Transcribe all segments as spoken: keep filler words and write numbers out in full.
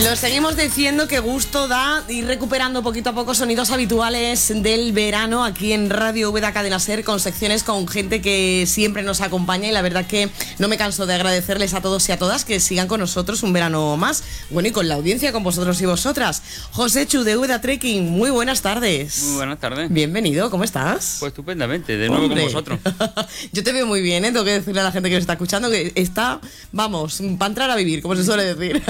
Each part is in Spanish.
Lo seguimos diciendo, que gusto da ir recuperando poquito a poco sonidos habituales del verano aquí en Radio Úbeda Cadena Ser, con secciones con gente que siempre nos acompaña, y la verdad que no me canso de agradecerles a todos y a todas que sigan con nosotros un verano más, bueno, y con la audiencia, con vosotros y vosotras. Josechu de Úbeda Trekking, muy buenas tardes. Muy buenas tardes. Bienvenido, ¿cómo estás? Pues estupendamente, de nuevo Hombre. con vosotros. Yo te veo muy bien, ¿eh? Tengo que decirle a la gente que nos está escuchando que está, vamos, para entrar a vivir, como se suele decir.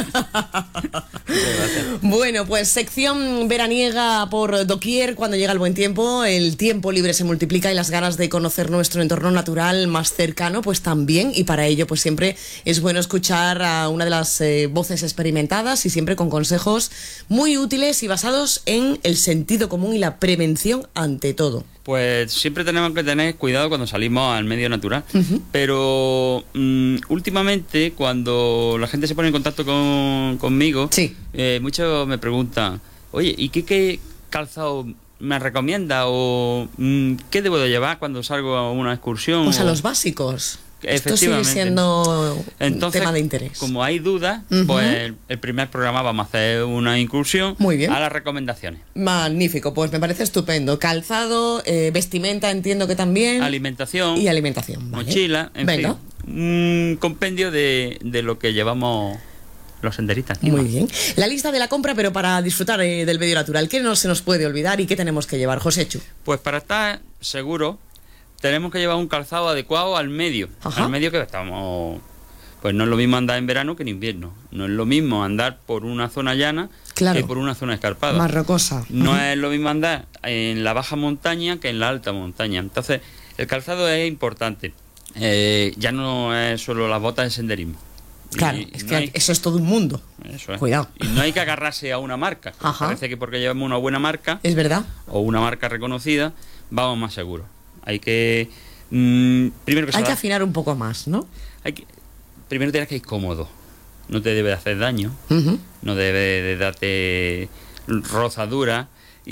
Bueno, pues sección veraniega por doquier. Cuando llega el buen tiempo, el tiempo libre se multiplica y las ganas de conocer nuestro entorno natural más cercano pues también, y para ello pues siempre es bueno escuchar a una de las eh, voces experimentadas, y siempre con consejos muy útiles y basados en el sentido común y la prevención ante todo. Pues siempre tenemos que tener cuidado cuando salimos al medio natural. Uh-huh. Pero um, últimamente, cuando la gente se pone en contacto con, conmigo, sí. eh, muchos me preguntan, oye, ¿y qué, qué calzado me recomienda? ¿O um, qué debo de llevar cuando salgo a una excursión? O sea, o... los básicos. Esto Efectivamente. sigue siendo Entonces, un tema de interés. Como hay dudas, uh-huh. pues el, el primer programa vamos a hacer una incursión Muy bien. a las recomendaciones. Magnífico, pues me parece estupendo. Calzado, eh, vestimenta, entiendo que también. Alimentación. Y alimentación, ¿vale? Mochila, en Venga. fin. Un compendio de, de lo que llevamos los senderistas. Muy bien. La lista de la compra, pero para disfrutar eh, del medio natural. ¿Qué no se nos puede olvidar y qué tenemos que llevar, Josechu? Pues para estar seguro, tenemos que llevar un calzado adecuado al medio. Ajá. Al medio que estamos... Pues no es lo mismo andar en verano que en invierno. No es lo mismo andar por una zona llana claro. que por una zona escarpada. Más rocosa. No uh-huh. es lo mismo andar en la baja montaña que en la alta montaña. Entonces, el calzado es importante. Eh, ya no es solo las botas de senderismo. Claro, y, es no que hay... eso es todo un mundo. Eso es. Cuidado. Y no hay que agarrarse a una marca. Ajá. Parece que porque llevamos una buena marca... Es verdad. O una marca reconocida, vamos más seguros. Hay que... Mmm, primero que Hay se que da, afinar un poco más, ¿no? Hay que... Primero tienes que ir cómodo. No te debe de hacer daño. Uh-huh. No debe de darte rozadura.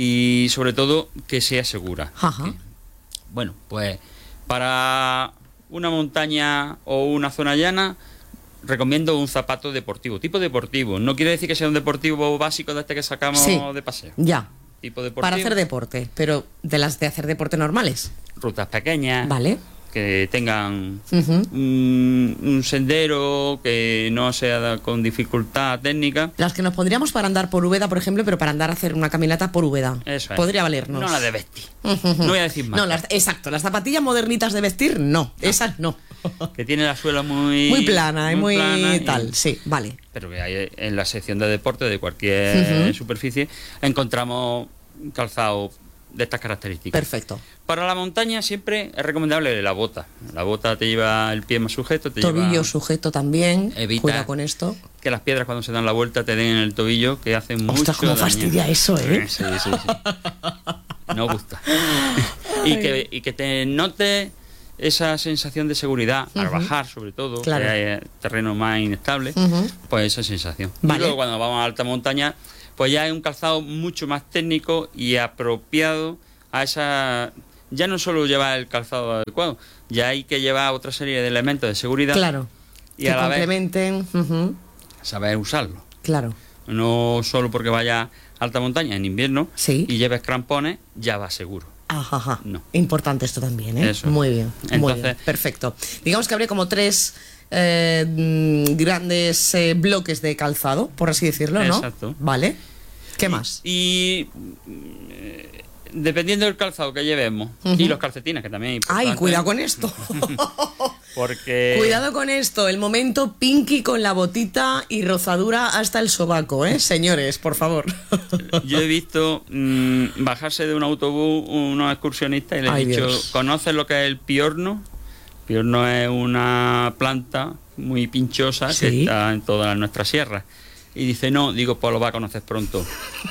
Y sobre todo que sea segura. Ajá. ¿Okay? Bueno, pues para una montaña o una zona llana, recomiendo un zapato deportivo, tipo deportivo. No quiere decir que sea un deportivo básico de este que sacamos sí, de paseo. Ya. Tipo deportivo. Para hacer deporte, pero de las de hacer deporte normales. Rutas pequeñas. Vale. Que tengan uh-huh. un, un sendero que no sea con dificultad técnica. Las que nos pondríamos para andar por Úbeda, por ejemplo, pero para andar a hacer una caminata por Úbeda. Eso es. Podría valernos. No la de vestir. Uh-huh. No voy a decir más. No, las, exacto. Las zapatillas modernitas de vestir, no. no. Esas no. Que tiene la suela muy... Muy plana y muy, muy plana tal. Y, sí, vale. pero que hay en la sección de deporte de cualquier uh-huh. superficie encontramos calzado de estas características. Perfecto. Para la montaña siempre es recomendable la bota. La bota te lleva el pie más sujeto, te tobillo lleva... sujeto también. Evita Cuidado con esto. Que las piedras cuando se dan la vuelta te den en el tobillo, que hacen mucho Ostras, cómo daño. fastidia eso, ¿eh? Sí, sí, sí. No gusta. y, que, y que te note esa sensación de seguridad, uh-huh. al bajar sobre todo, claro. que hay terreno más inestable, uh-huh. pues esa sensación. Vale. Y luego cuando vamos a alta montaña, pues ya hay un calzado mucho más técnico y apropiado a esa... Ya no solo lleva el calzado adecuado, ya hay que llevar otra serie de elementos de seguridad. Claro. Y que a la complementen. vez uh-huh. saber usarlo. Claro. No solo porque vaya a alta montaña en invierno sí. y lleves crampones, ya va seguro. Ajá, ajá. No. Importante esto también, ¿eh? Eso. Muy bien. Entonces, muy bien. Perfecto. Digamos que habría como tres eh, grandes eh, bloques de calzado, por así decirlo, ¿no? Exacto. Vale. ¿Qué y, más? Y eh, dependiendo del calzado que llevemos, uh-huh. y los calcetines, que también hay. ¡Ay, cuidado con esto! Porque... Cuidado con esto, el momento Pinky con la botita y rozadura hasta el sobaco, ¿eh? Señores, por favor. Yo he visto mmm, bajarse de un autobús unos excursionistas y les he dicho, Dios. ¿Conoces lo que es el piorno? Piorno es una planta muy pinchosa, ¿sí?, que está en todas nuestras sierras. Y dice, no, digo, pues lo va a conocer pronto.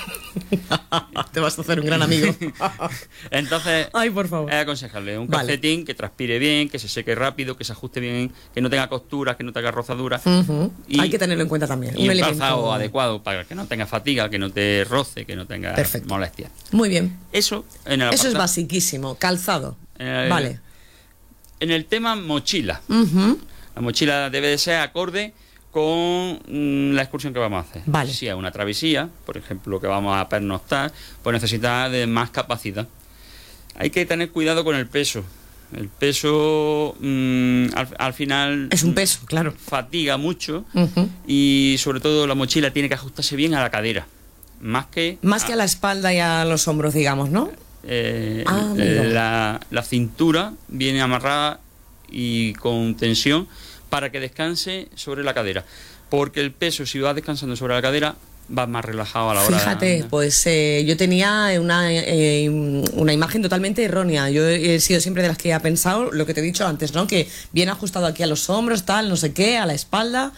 Te vas a hacer un gran amigo. Entonces, ay, por favor, es aconsejable un calcetín vale. que transpire bien, que se seque rápido, que se ajuste bien, que no tenga costuras, que no tenga rozaduras. Uh-huh. Y, hay que tenerlo en cuenta también. Y un, un elemento calzado adecuado para que no tenga fatiga, que no te roce, que no tenga Perfecto. molestias. Muy bien. Eso, en el Eso apartado, es basiquísimo. Calzado. El, vale. En el tema mochila. Uh-huh. La mochila debe de ser acorde con mm, la excursión que vamos a hacer. Vale. Si es una travesía, por ejemplo, que vamos a pernoctar, pues necesita de más capacidad. Hay que tener cuidado con el peso. El peso mmm, al, al final es un peso, claro, fatiga mucho. Uh-huh. Y sobre todo la mochila tiene que ajustarse bien a la cadera, más que más a, que a la espalda y a los hombros, digamos, ¿no? Eh, ah, la, la cintura viene amarrada y con tensión para que descanse sobre la cadera, porque el peso, si va descansando sobre la cadera, va más relajado a la hora. Fíjate, de... pues eh, yo tenía una, eh, una imagen totalmente errónea. Yo he sido siempre de las que ha pensado lo que te he dicho antes, ¿no? Que bien ajustado aquí a los hombros, tal, no sé qué, a la espalda,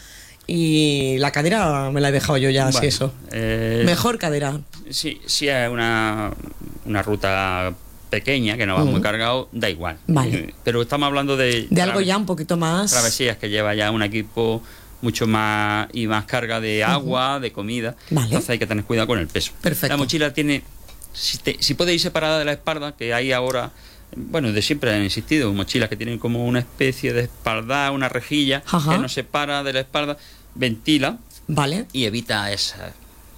y la cadera me la he dejado yo ya, bueno, así eso. Eh, Mejor cadera. Sí, sí es una, una ruta pequeña, que no va uh-huh. muy cargado, da igual. Vale. Pero estamos hablando de... De algo ya un poquito más... Travesías que lleva ya un equipo mucho más y más carga de agua, uh-huh. de comida. Vale. Entonces hay que tener cuidado con el peso. Perfecto. La mochila tiene, si, te, si puede ir separada de la espalda, que hay ahora, bueno, de siempre han existido mochilas que tienen como una especie de espaldar, una rejilla, uh-huh. que nos separa de la espalda, ventila, vale, y evita esa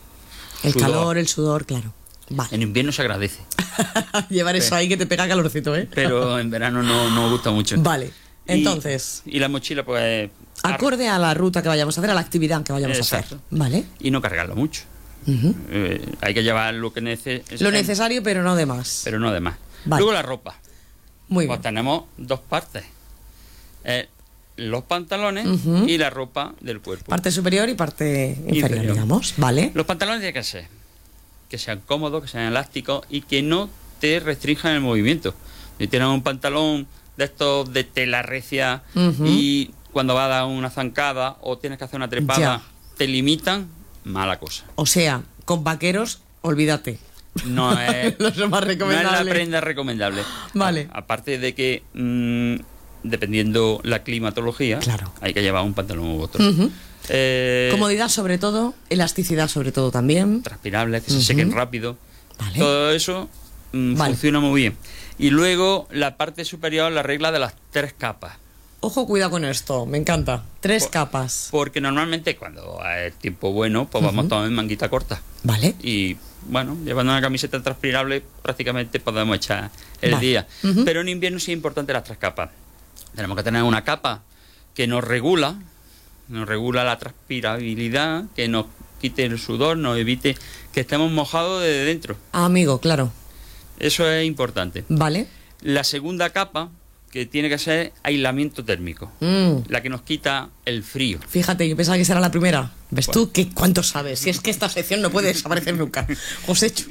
el sudor. calor, el sudor, claro. Vale. En invierno se agradece. Llevar eso pero, ahí que te pega calorcito, ¿eh? Pero en verano no, no gusta mucho. Vale. Entonces, y, y la mochila, pues... acorde a la ruta que vayamos a hacer, a la actividad que vayamos exacto. a hacer. Vale. Y no cargarlo mucho. Uh-huh. Eh, hay que llevar lo que nece- lo necesario, pero no de más. Pero no de más. Vale. Luego la ropa. Muy pues bien. tenemos dos partes. Eh, los pantalones uh-huh. y la ropa del cuerpo. Parte superior y parte inferior, inferior, digamos. Vale. Los pantalones tienen que ser que sean cómodos, que sean elásticos y que no te restrinjan el movimiento. Si tienes un pantalón de estos de tela recia uh-huh. y cuando vas a dar una zancada o tienes que hacer una trepada, ya. te limitan, mala cosa. O sea, con vaqueros, olvídate. No es, Lo más recomendable. No es la prenda recomendable. Vale. A, aparte de que, mmm, dependiendo la climatología, claro. hay que llevar un pantalón u otro. Uh-huh. Eh, Comodidad sobre todo, elasticidad sobre todo también. Transpirables, que uh-huh. se sequen rápido. Vale. Todo eso mmm, vale. funciona muy bien. Y luego la parte superior, la regla de las tres capas. Ojo, cuidado con esto, me encanta. Tres Por, capas. Porque normalmente cuando es tiempo bueno, pues uh-huh. vamos todos en manguita corta. Vale. Y bueno, llevando una camiseta transpirable prácticamente podemos echar el vale. día. Uh-huh. Pero en invierno sí es importante las tres capas. Tenemos que tener una capa que nos regula, nos regula la transpirabilidad, que nos quite el sudor, nos evite que estemos mojados desde dentro. Ah, amigo, claro. Eso es importante. Vale. La segunda capa, que tiene que ser aislamiento térmico, mm. la que nos quita el frío. Fíjate, yo pensaba que esa era la primera. ¿Ves bueno. tú qué cuánto sabes? Si es que esta sección no puede desaparecer nunca. Os he hecho.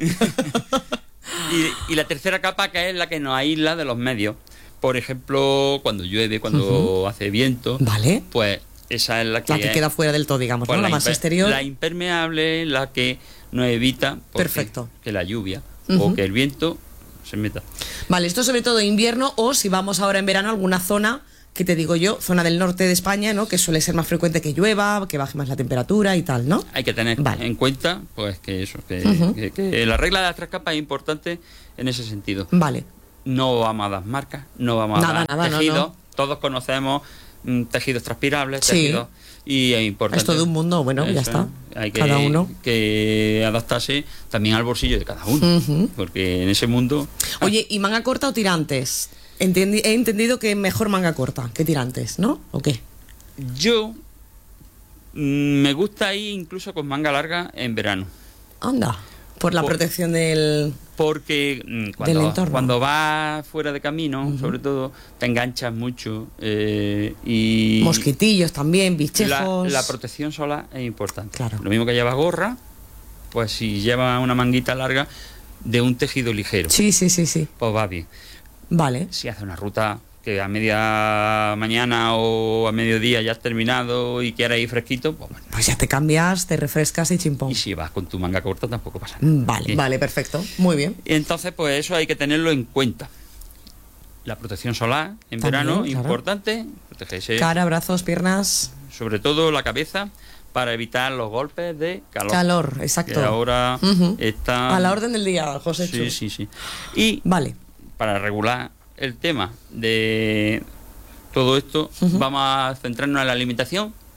y, y la tercera capa, que es la que nos aísla de los medios. Por ejemplo, cuando llueve, cuando uh-huh. hace viento, vale. pues esa es la que, la que es, queda fuera del todo, digamos, pues ¿no? La, la más imper- exterior. La impermeable, la que nos evita Perfecto. que la lluvia uh-huh. o que el viento se meta. Vale, esto sobre todo invierno, o si vamos ahora en verano a alguna zona, que te digo yo, zona del norte de España, ¿no? Que suele ser más frecuente que llueva, que baje más la temperatura y tal, ¿no? Hay que tener vale. en cuenta, pues, que eso, que, uh-huh. que, que la regla de las tres capas es importante en ese sentido. Vale. No vamos a dar marcas, no vamos nada, a dar nada, tejidos. No, no. Todos conocemos mm, tejidos transpirables, sí. tejidos, y es importante. Es todo un mundo, bueno, eso, ya está. Hay que, cada uno. que adaptarse también al bolsillo de cada uno, uh-huh. porque en ese mundo... Oye, ¿y manga corta o tirantes? Entendi- he entendido que mejor manga corta que tirantes, ¿no? ¿O qué? Yo mm, me gusta ir incluso con manga larga en verano. Anda. Por la Por, protección del... Porque mm, cuando, cuando vas fuera de camino, uh-huh. sobre todo, te enganchas mucho. Eh, y mosquitillos también, bichejos... La, la protección solar es importante. Claro. Lo mismo que llevas gorra, pues si llevas una manguita larga de un tejido ligero. Sí, sí, sí, sí. Pues va bien. Vale. Si haces una ruta que a media mañana o a mediodía ya has terminado y quieres ir fresquito, pues bueno. Pues ya te cambias, te refrescas y chimpón. Y si vas con tu manga corta tampoco pasa nada. Vale, ¿sí? Vale, perfecto. Muy bien. Y entonces, pues eso hay que tenerlo en cuenta. La protección solar en También, verano, claro. importante. Protegerse. Cara, brazos, piernas. Sobre todo la cabeza, para evitar los golpes de calor. Calor, exacto. Que ahora uh-huh. está... A la orden del día, José. Sí, sí, sí. Y vale. para regular el tema de todo esto, uh-huh. vamos a centrarnos en la alimentación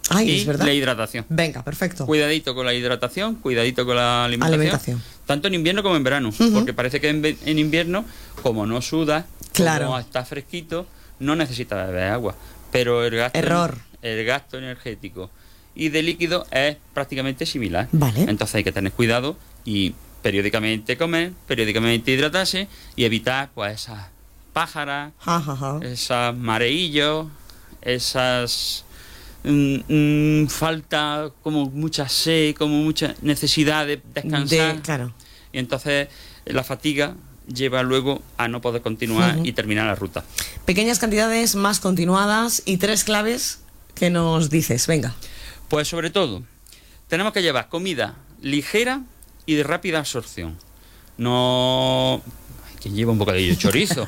Ay, y es verdad. la hidratación. Venga, perfecto. Cuidadito con la hidratación, cuidadito con la alimentación. Alimentación. Tanto en invierno como en verano. Uh-huh. Porque parece que en, en invierno, como no sudas, claro, como está fresquito, no necesitas beber agua. Pero el gasto, Error. el gasto energético y de líquido es prácticamente similar. Vale. Entonces hay que tener cuidado y periódicamente comer, periódicamente hidratarse y evitar pues esas pájaras, ja, ja, ja. esos mareillos, esas mm, mm, falta, como mucha sed, como mucha necesidad de descansar. De, claro. Y entonces la fatiga lleva luego a no poder continuar uh-huh. y terminar la ruta. Pequeñas cantidades más continuadas y tres claves que nos dices, venga. Pues sobre todo, tenemos que llevar comida ligera y de rápida absorción. No... ¿Quién lleva un bocadillo de chorizo?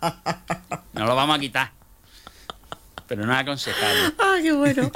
No lo vamos a quitar. Pero no es aconsejable. ¡Ah, qué bueno!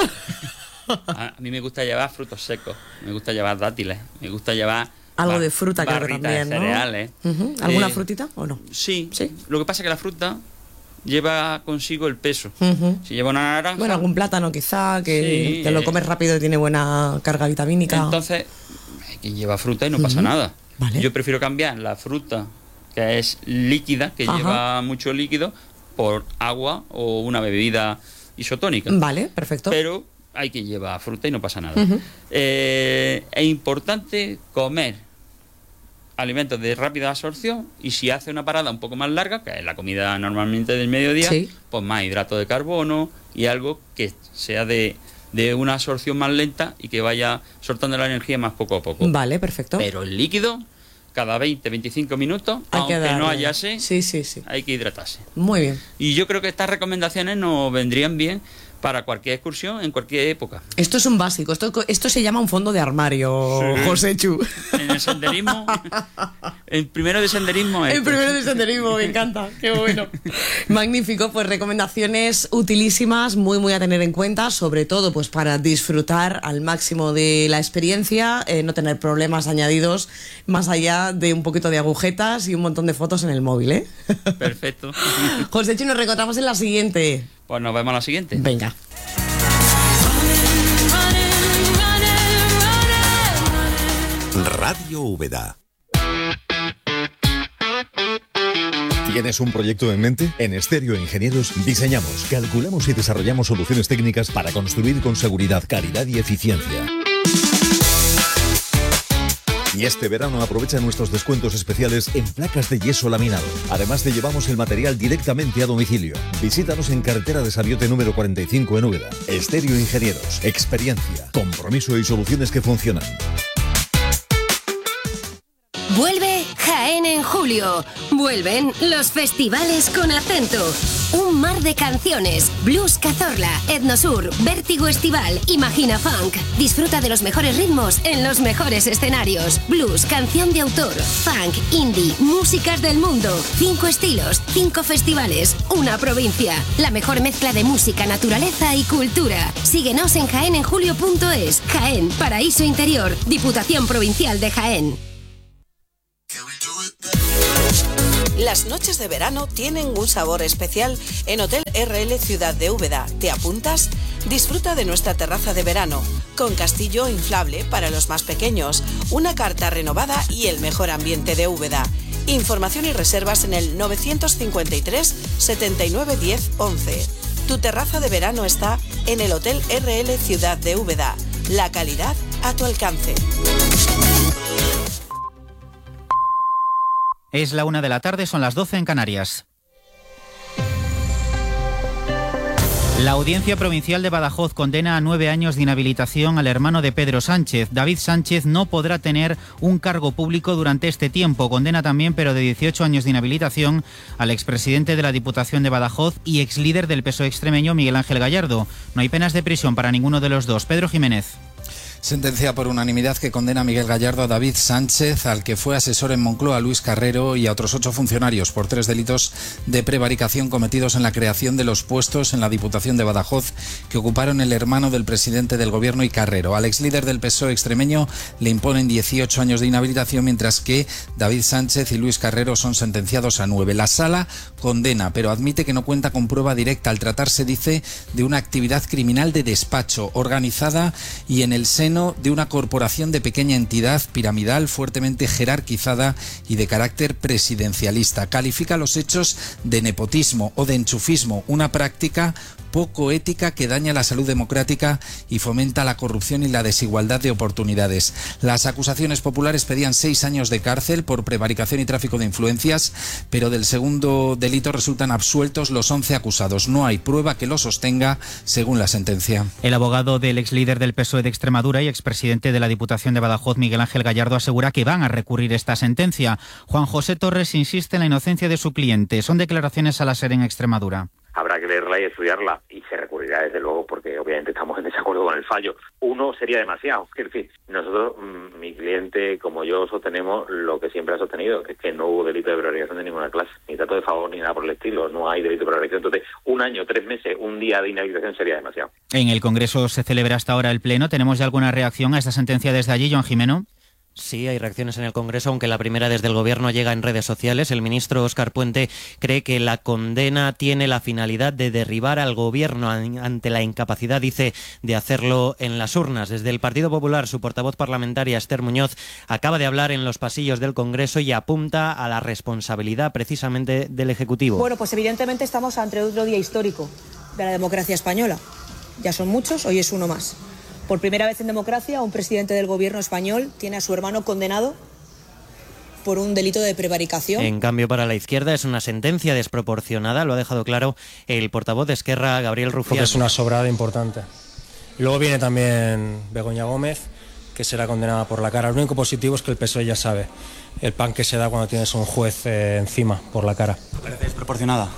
A mí me gusta llevar frutos secos, me gusta llevar dátiles, me gusta llevar... Algo bar- de fruta, creo que también, de cereales. ¿no? Uh-huh. ¿Alguna eh, frutita o no? Sí, sí. Lo que pasa es que la fruta lleva consigo el peso. Uh-huh. Si lleva una naranja... Bueno, algún plátano quizá, que, sí, que lo eh, comes rápido y tiene buena carga vitamínica. Entonces, que lleva fruta y no uh-huh. pasa nada. Vale. Yo prefiero cambiar la fruta que es líquida, que Ajá. lleva mucho líquido, por agua o una bebida isotónica. Vale, perfecto. Pero hay que llevar fruta y no pasa nada. Uh-huh. Eh, es importante comer alimentos de rápida absorción y si hace una parada un poco más larga, que es la comida normalmente del mediodía, sí. pues más hidrato de carbono y algo que sea de, de una absorción más lenta y que vaya soltando la energía más poco a poco. Vale, perfecto. Pero el líquido, cada veinte a veinticinco minutos, hay aunque no haya sed, sí, sí, sí. hay que hidratarse. Muy bien. Y yo creo que estas recomendaciones nos vendrían bien para cualquier excursión en cualquier época. Esto es un básico, esto, esto se llama un fondo de armario, sí. Joséchu. En el senderismo, el primero de senderismo es El primero de senderismo, me encanta, qué bueno. Magnífico, pues recomendaciones utilísimas, muy muy a tener en cuenta, sobre todo pues para disfrutar al máximo de la experiencia, eh, no tener problemas añadidos, más allá de un poquito de agujetas y un montón de fotos en el móvil, ¿eh? Perfecto. Joséchu, nos reencontramos en la siguiente. Pues nos vemos a la siguiente. Venga. Radio Úbeda. ¿Tienes un proyecto en mente? En Estéreo Ingenieros diseñamos, calculamos y desarrollamos soluciones técnicas para construir con seguridad, calidad y eficiencia. Y este verano aprovecha nuestros descuentos especiales en placas de yeso laminado. Además te llevamos el material directamente a domicilio. Visítanos en carretera de Sabiote número cuarenta y cinco en Úbeda. Estéreo Ingenieros, experiencia, compromiso y soluciones que funcionan. Vuelve Jaén en julio. Vuelven los festivales con acento. Un mar de canciones. Blues Cazorla, Etnosur, Vértigo Estival, Imagina Funk. Disfruta de los mejores ritmos en los mejores escenarios. Blues, canción de autor, funk, indie, músicas del mundo. Cinco estilos, cinco festivales, una provincia. La mejor mezcla de música, naturaleza y cultura. Síguenos en jaén en julio punto es. Jaén, Paraíso Interior, Diputación Provincial de Jaén. Las noches de verano tienen un sabor especial en Hotel R L Ciudad de Úbeda. ¿Te apuntas? Disfruta de nuestra terraza de verano, con castillo inflable para los más pequeños, una carta renovada y el mejor ambiente de Úbeda. Información y reservas en el novecientos cincuenta y tres, setenta y nueve, diez, once. Tu terraza de verano está en el Hotel R L Ciudad de Úbeda. La calidad a tu alcance. Es la una de la tarde, son las doce en Canarias. La Audiencia Provincial de Badajoz condena a nueve años de inhabilitación al hermano de Pedro Sánchez. David Sánchez no podrá tener un cargo público durante este tiempo. Condena también, pero de dieciocho años de inhabilitación, al expresidente de la Diputación de Badajoz y exlíder del P S O E extremeño, Miguel Ángel Gallardo. No hay penas de prisión para ninguno de los dos. Pedro Jiménez. Sentencia por unanimidad que condena a Miguel Gallardo, a David Sánchez, al que fue asesor en Moncloa, Luis Carrero, y a otros ocho funcionarios por tres delitos de prevaricación cometidos en la creación de los puestos en la Diputación de Badajoz que ocuparon el hermano del presidente del gobierno y Carrero. Al exlíder del P S O E extremeño le imponen dieciocho años de inhabilitación, mientras que David Sánchez y Luis Carrero son sentenciados a nueve. La Sala condena, pero admite que no cuenta con prueba directa al tratarse, dice, de una actividad criminal de despacho organizada y en el seno de una corporación de pequeña entidad piramidal fuertemente jerarquizada y de carácter presidencialista. Califica los hechos de nepotismo o de enchufismo, una práctica poco ética que daña la salud democrática y fomenta la corrupción y la desigualdad de oportunidades. Las acusaciones populares pedían seis años de cárcel por prevaricación y tráfico de influencias, pero del segundo delito resultan absueltos los once acusados. No hay prueba que lo sostenga, según la sentencia. El abogado del ex líder del P S O E de Extremadura y expresidente de la Diputación de Badajoz, Miguel Ángel Gallardo, asegura que van a recurrir esta sentencia. Juan José Torres insiste en la inocencia de su cliente. Son declaraciones a la SER en Extremadura. Habrá que leerla y estudiarla, y se recurrirá desde luego porque obviamente estamos en desacuerdo con el fallo. Uno sería demasiado. Es decir, nosotros, mi cliente como yo sostenemos lo que siempre ha sostenido, que es que no hubo delito de prevaricación de ninguna clase, ni trato de favor ni nada por el estilo, no hay delito de prevaricación. Entonces, un año, tres meses, un día de inhabilitación sería demasiado. En el Congreso se celebra hasta ahora el Pleno. ¿Tenemos ya alguna reacción a esta sentencia desde allí, Joan Jimeno? Sí, hay reacciones en el Congreso, aunque la primera desde el Gobierno llega en redes sociales. El ministro Óscar Puente cree que la condena tiene la finalidad de derribar al Gobierno ante la incapacidad, dice, de hacerlo en las urnas. Desde el Partido Popular, su portavoz parlamentaria, Esther Muñoz, acaba de hablar en los pasillos del Congreso y apunta a la responsabilidad precisamente del Ejecutivo. Bueno, pues evidentemente estamos ante otro día histórico de la democracia española. Ya son muchos, hoy es uno más. Por primera vez en democracia, un presidente del gobierno español tiene a su hermano condenado por un delito de prevaricación. En cambio, para la izquierda es una sentencia desproporcionada, lo ha dejado claro el portavoz de Esquerra, Gabriel Rufián. Porque es una sobrada importante. Y luego viene también Begoña Gómez, que será condenada por la cara. Lo único positivo es que el P S O E ya sabe el pan que se da cuando tienes un juez eh, encima por la cara. ¿Te parece desproporcionada?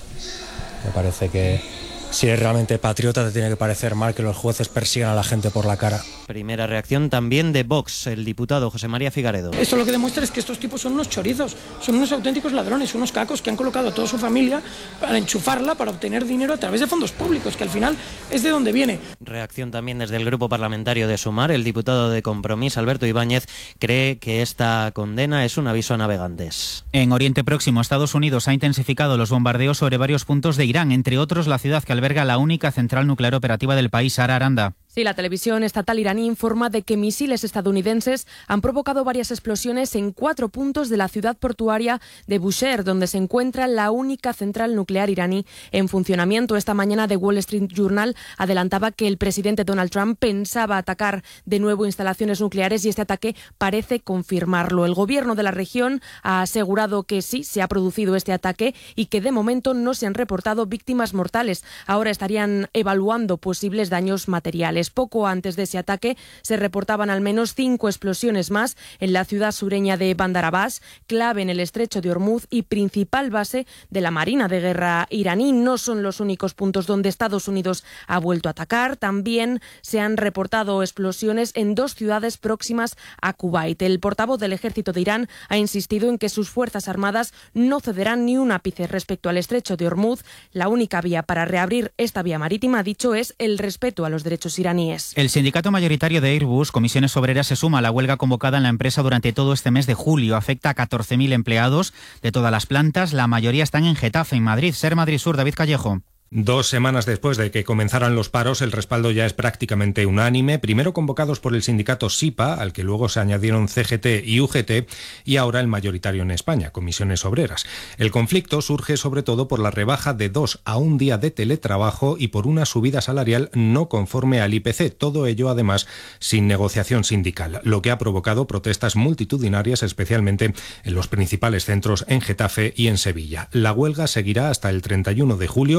Me parece que si eres realmente patriota te tiene que parecer mal que los jueces persigan a la gente por la cara. Primera reacción también de Vox, el diputado José María Figaredo. Esto lo que demuestra es que estos tipos son unos chorizos, son unos auténticos ladrones, unos cacos que han colocado a toda su familia para enchufarla, para obtener dinero a través de fondos públicos, que al final es de donde viene. Reacción también desde el grupo parlamentario de Sumar. El diputado de Compromís, Alberto Ibáñez, cree que esta condena es un aviso a navegantes. En Oriente Próximo, Estados Unidos ha intensificado los bombardeos sobre varios puntos de Irán, entre otros la ciudad que alberga la única central nuclear operativa del país, Sara Aranda. Sí, la televisión estatal iraní informa de que misiles estadounidenses han provocado varias explosiones en cuatro puntos de la ciudad portuaria de Bushehr, donde se encuentra la única central nuclear iraní en funcionamiento. Esta mañana The Wall Street Journal adelantaba que el presidente Donald Trump pensaba atacar de nuevo instalaciones nucleares y este ataque parece confirmarlo. El gobierno de la región ha asegurado que sí, se ha producido este ataque y que de momento no se han reportado víctimas mortales. Ahora estarían evaluando posibles daños materiales. Poco antes de ese ataque se reportaban al menos cinco explosiones más en la ciudad sureña de Bandar Abbas, clave en el estrecho de Hormuz y principal base de la Marina de Guerra iraní. No son los únicos puntos donde Estados Unidos ha vuelto a atacar. También se han reportado explosiones en dos ciudades próximas a Kuwait. El portavoz del ejército de Irán ha insistido en que sus fuerzas armadas no cederán ni un ápice respecto al estrecho de Hormuz. La única vía para reabrir esta vía marítima, ha dicho, es el respeto a los derechos iraníes. El sindicato mayoritario de Airbus, Comisiones Obreras, se suma a la huelga convocada en la empresa durante todo este mes de julio. Afecta a catorce mil empleados de todas las plantas. La mayoría están en Getafe, en Madrid. Ser Madrid Sur, David Callejo. Dos semanas después de que comenzaran los paros, el respaldo ya es prácticamente unánime, primero convocados por el sindicato SIPA, al que luego se añadieron C G T y U G T, y ahora el mayoritario en España, Comisiones Obreras. El conflicto surge sobre todo por la rebaja de dos a un día de teletrabajo y por una subida salarial no conforme al I P C, todo ello además sin negociación sindical, lo que ha provocado protestas multitudinarias, especialmente en los principales centros en Getafe y en Sevilla. La huelga seguirá hasta el treinta y uno de julio,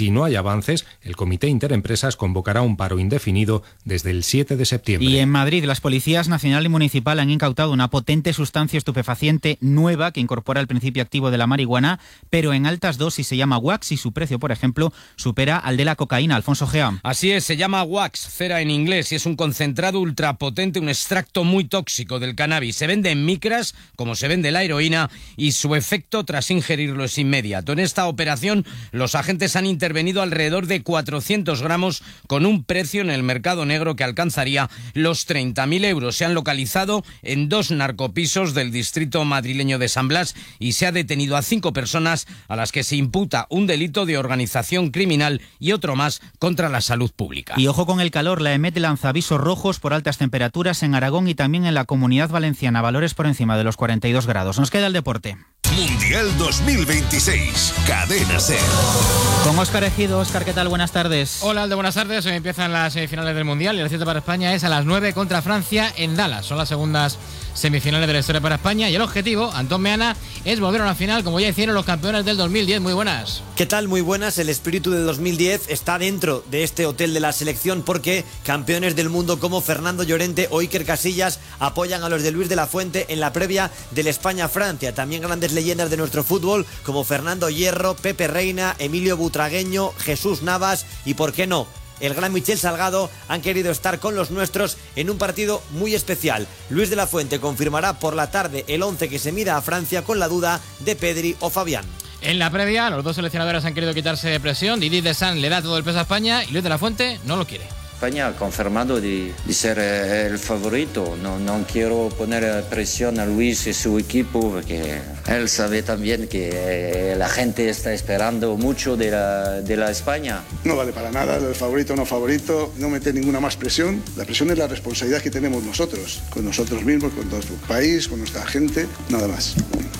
Si no hay avances, el Comité Interempresas convocará un paro indefinido desde el siete de septiembre. Y en Madrid, las policías nacional y municipal han incautado una potente sustancia estupefaciente nueva que incorpora el principio activo de la marihuana, pero en altas dosis. Se llama wax y su precio, por ejemplo, supera al de la cocaína. Alfonso Gea. Así es, se llama wax, cera en inglés, y es un concentrado ultrapotente, un extracto muy tóxico del cannabis. Se vende en micras, como se vende la heroína, y su efecto tras ingerirlo es inmediato. En esta operación, los agentes han intervenido alrededor de cuatrocientos gramos con un precio en el mercado negro que alcanzaría los treinta mil euros. Se han localizado en dos narcopisos del distrito madrileño de San Blas y se ha detenido a cinco personas a las que se imputa un delito de organización criminal y otro más contra la salud pública. Y ojo con el calor, la EMET lanza avisos rojos por altas temperaturas en Aragón y también en la Comunidad Valenciana, valores por encima de los cuarenta y dos grados. Nos queda el deporte. Mundial dos mil veintiséis, Cadena SER. Con Óscar Ejido. Óscar, ¿qué tal? Buenas tardes. Hola, Aldo, buenas tardes. Hoy empiezan las semifinales del Mundial y la cita para España es a las nueve contra Francia en Dallas. Son las segundas semifinales de la historia para España y el objetivo, Antón Meana, es volver a una final como ya hicieron los campeones del dos mil diez. Muy buenas. ¿Qué tal? Muy buenas. El espíritu del dos mil diez está dentro de este hotel de la selección porque campeones del mundo como Fernando Llorente o Iker Casillas apoyan a los de Luis de la Fuente en la previa del España-Francia. También grandes leyendas de nuestro fútbol como Fernando Hierro, Pepe Reina, Emilio Butragueño, Jesús Navas y, ¿por qué no?, el gran Michel Salgado han querido estar con los nuestros en un partido muy especial. Luis de la Fuente confirmará por la tarde el once que se mida a Francia con la duda de Pedri o Fabián. En la previa, los dos seleccionadores han querido quitarse de presión. Didier Deschamps le da todo el peso a España y Luis de la Fuente no lo quiere. España ha confirmado de, de ser el favorito. No, no quiero poner presión a Luis y su equipo porque él sabe también que la gente está esperando mucho de la, de la España. No vale para nada el favorito o no favorito, no meter ninguna más presión. La presión es la responsabilidad que tenemos nosotros, con nosotros mismos, con nuestro país, con nuestra gente, nada más.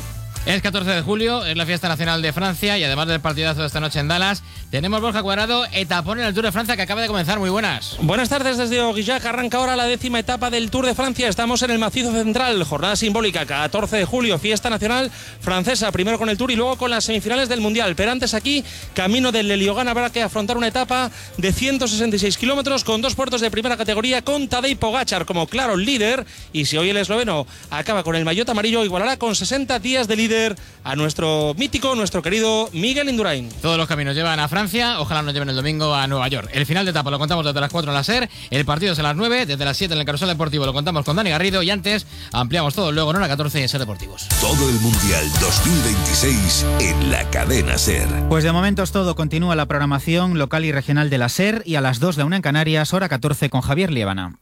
Es catorce de julio, es la fiesta nacional de Francia y además del partidazo de esta noche en Dallas, tenemos Borja Cuadrado, etapón en el Tour de Francia que acaba de comenzar. Muy buenas. Buenas tardes desde Aurillac. Arranca ahora la décima etapa del Tour de Francia. Estamos en el macizo central, jornada simbólica, catorce de julio, fiesta nacional francesa, primero con el Tour y luego con las semifinales del Mundial. Pero antes aquí, camino del Leliogán, habrá que afrontar una etapa de ciento sesenta y seis kilómetros con dos puertos de primera categoría, con Tadej Pogačar como claro líder. Y si hoy el esloveno acaba con el maillot amarillo, igualará con sesenta días de líder a nuestro mítico, nuestro querido Miguel Indurain. Todos los caminos llevan a Francia, ojalá nos lleven el domingo a Nueva York. El final de etapa lo contamos desde las cuatro en la SER, el partido es a las nueve, desde las siete en el Carrusel Deportivo lo contamos con Dani Garrido y antes ampliamos todo luego en hora catorce en SER Deportivos. Todo el Mundial dos mil veintiséis en la Cadena SER. Pues de momento es todo, continúa la programación local y regional de la SER y a las dos la una en Canarias, hora catorce con Javier Liébana.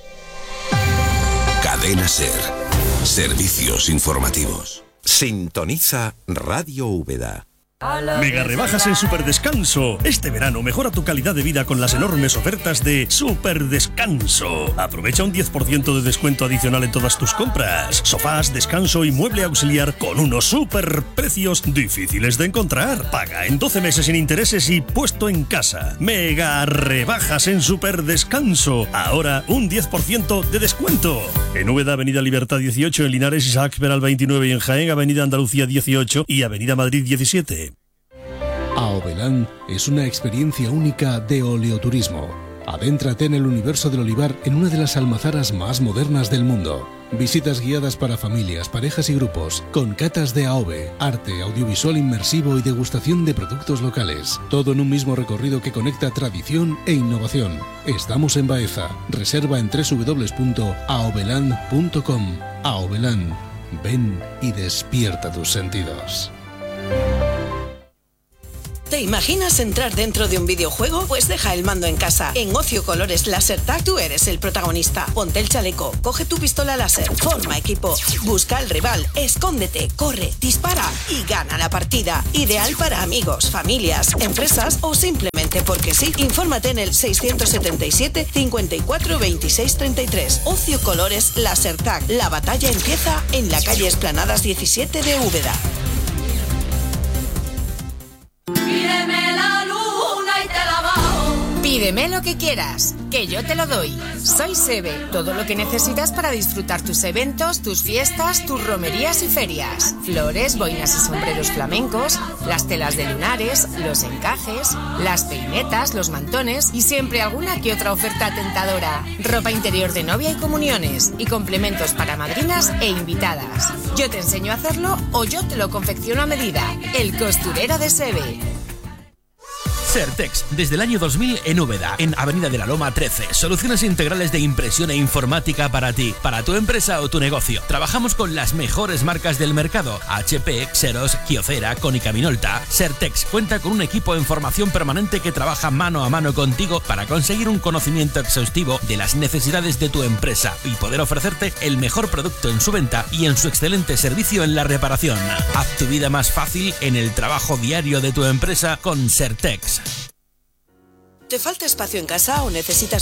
Cadena SER, servicios informativos. Sintoniza Radio Úbeda. Mega rebajas en Superdescanso. Este verano mejora tu calidad de vida con las enormes ofertas de Superdescanso. Aprovecha un diez por ciento de descuento adicional en todas tus compras. Sofás, descanso y mueble auxiliar con unos super precios difíciles de encontrar. Paga en doce meses sin intereses y puesto en casa. Mega rebajas en Superdescanso. Ahora un diez por ciento de descuento. En Úbeda, Avenida Libertad dieciocho, en Linares, Isaac Peral veintinueve y en Jaén, Avenida Andalucía dieciocho y Avenida Madrid diecisiete. Aovelán es una experiencia única de oleoturismo. Adéntrate en el universo del olivar en una de las almazaras más modernas del mundo. Visitas guiadas para familias, parejas y grupos, con catas de AOVE, arte, audiovisual inmersivo y degustación de productos locales. Todo en un mismo recorrido que conecta tradición e innovación. Estamos en Baeza. Reserva en doble u doble u doble u punto aovelán punto com. Aovelán. Ven y despierta tus sentidos. ¿Te imaginas entrar dentro de un videojuego? Pues deja el mando en casa. En Ocio Colores LaserTag tú eres el protagonista. Ponte el chaleco, coge tu pistola láser, forma equipo, busca al rival, escóndete, corre, dispara y gana la partida. Ideal para amigos, familias, empresas o simplemente porque sí. Infórmate en el seiscientos setenta y siete, cincuenta y cuatro, veintiséis, treinta y tres. Ocio Colores LaserTag. La batalla empieza en la calle Esplanadas diecisiete de Úbeda. Pídeme lo que quieras, que yo te lo doy. Soy Sebe, todo lo que necesitas para disfrutar tus eventos, tus fiestas, tus romerías y ferias. Flores, boinas y sombreros flamencos, las telas de lunares, los encajes, las peinetas, los mantones y siempre alguna que otra oferta tentadora. Ropa interior de novia y comuniones y complementos para madrinas e invitadas. Yo te enseño a hacerlo o yo te lo confecciono a medida. El costurero de Sebe. Certex, desde el año dos mil en Úbeda, en Avenida de la Loma trece. Soluciones integrales de impresión e informática para ti, para tu empresa o tu negocio. Trabajamos con las mejores marcas del mercado: H P, Xerox, Kyocera, Konica Minolta. Certex cuenta con un equipo en formación permanente que trabaja mano a mano contigo para conseguir un conocimiento exhaustivo de las necesidades de tu empresa y poder ofrecerte el mejor producto en su venta y en su excelente servicio en la reparación. Haz tu vida más fácil en el trabajo diario de tu empresa con Certex. ¿Te falta espacio en casa o necesitas